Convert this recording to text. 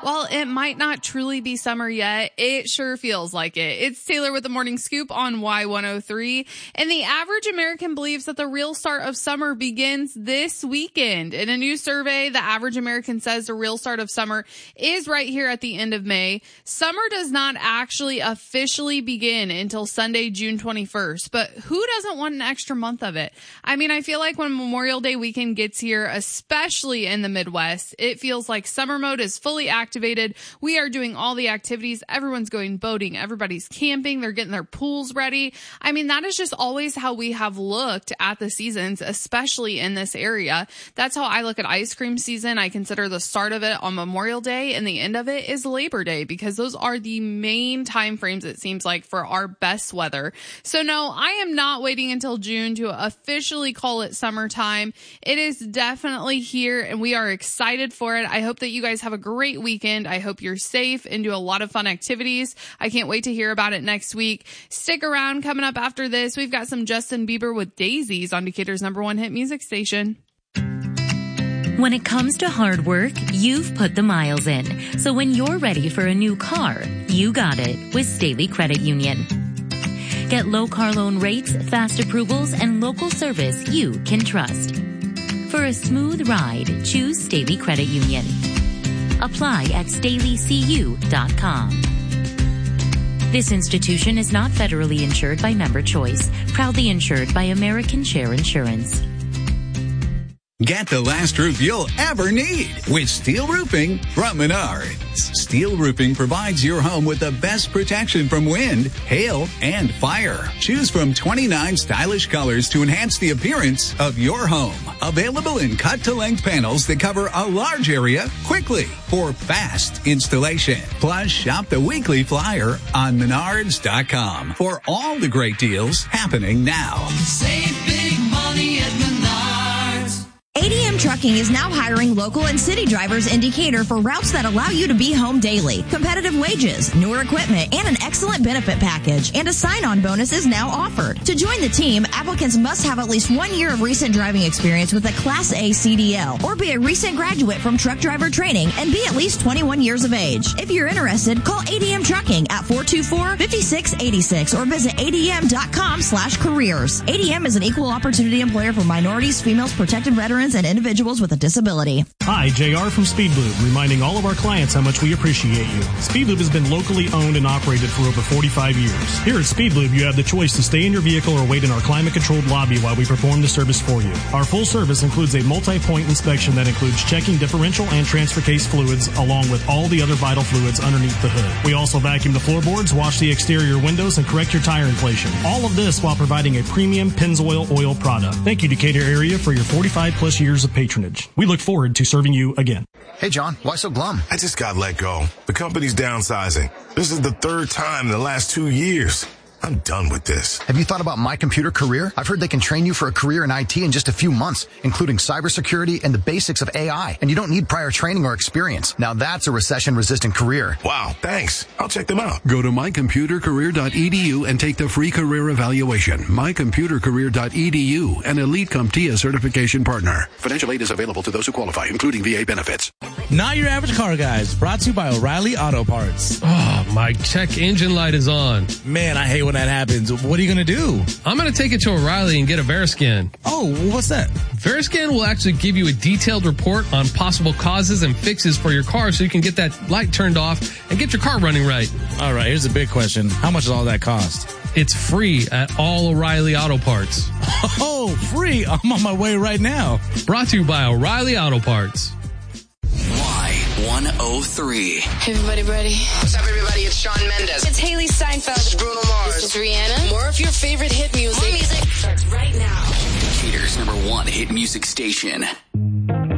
While it might not truly be summer yet, it sure feels like it. It's Taylor with the Morning Scoop on Y103. And the average American believes that the real start of summer begins this weekend. In a new survey, the average American says the real start of summer is right here at the end of May. Summer does not actually officially begin until Sunday, June 21st. But who doesn't want an extra month of it? I mean, I feel like when Memorial Day weekend gets here, especially in the Midwest, it feels like summer mode is fully activated. We are doing all the activities. Everyone's going boating. Everybody's camping. They're getting their pools ready. I mean, that is just always how we have looked at the seasons, especially in this area. That's how I look at ice cream season. I consider the start of it on Memorial Day and the end of it is Labor Day, because those are the main time frames, it seems like, for our best weather. So no, I am not waiting until June to officially call it summertime. It is definitely here and we are excited for it. I hope that you guys have a great weekend. I hope you're safe and do a lot of fun activities. I can't wait to hear about it next week. Stick around. Coming up after this, we've got some Justin Bieber with Daisies on Decatur's #1 hit music station. When it comes to hard work, you've put the miles in. So when you're ready for a new car, you got it with Staley Credit Union. Get low car loan rates, fast approvals, and local service you can trust. For a smooth ride, choose Staley Credit Union. Apply at StaleyCU.com. This institution is not federally insured by Member Choice. Proudly insured by American Share Insurance. Get the last roof you'll ever need with steel roofing from Menards. Steel roofing provides your home with the best protection from wind, hail, and fire. Choose from 29 stylish colors to enhance the appearance of your home. Available in cut-to-length panels that cover a large area quickly for fast installation. Plus, shop the weekly flyer on Menards.com for all the great deals happening now. Save big money at Menards. ADM Trucking is now hiring local and city drivers in Decatur for routes that allow you to be home daily. Competitive wages, newer equipment, and an excellent benefit package. And a sign-on bonus is now offered. To join the team, applicants must have at least 1 year of recent driving experience with a Class A CDL or be a recent graduate from truck driver training and be at least 21 years of age. If you're interested, call ADM Trucking at 424-5686 or visit adm.com/careers. ADM is an equal opportunity employer for minorities, females, protected veterans, and individuals with a disability. Hi, JR from Speedloop, reminding all of our clients how much we appreciate you. Speedloop has been locally owned and operated for over 45 years. Here at Speedloop, you have the choice to stay in your vehicle or wait in our climate-controlled lobby while we perform the service for you. Our full service includes a multi-point inspection that includes checking differential and transfer case fluids along with all the other vital fluids underneath the hood. We also vacuum the floorboards, wash the exterior windows, and correct your tire inflation. All of this while providing a premium Pennzoil oil product. Thank you, Decatur area, for your 45-plus years of patronage. We look forward to serving you again. Hey, John, why so glum? I just got let go. The company's downsizing. This is the third time in the last 2 years. I'm done with this. Have you thought about My Computer Career? I've heard they can train you for a career in IT in just a few months, including cybersecurity and the basics of AI. And you don't need prior training or experience. Now that's a recession-resistant career. Wow, thanks. I'll check them out. Go to mycomputercareer.edu and take the free career evaluation. Mycomputercareer.edu, an Elite CompTIA certification partner. Financial aid is available to those who qualify, including VA benefits. Not Your Average Car Guys, brought to you by O'Reilly Auto Parts. Oh, my check engine light is on. Man, I hate when that happens. What are you going to do? I'm going to take it to O'Reilly and get a Veriscan. Oh, what's that? Veriscan will actually give you a detailed report on possible causes and fixes for your car so you can get that light turned off and get your car running right. All right, here's the big question. How much does all that cost? It's free at all O'Reilly Auto Parts. Oh, free? I'm on my way right now. Brought to you by O'Reilly Auto Parts. Y103. Hey, everybody ready? What's up, everybody? It's Shawn Mendes. It's Haley Steinfeld. This is Bruno Mars. This is Rihanna. More of your favorite hit music. More music starts right now. Decatur's #1 hit music station.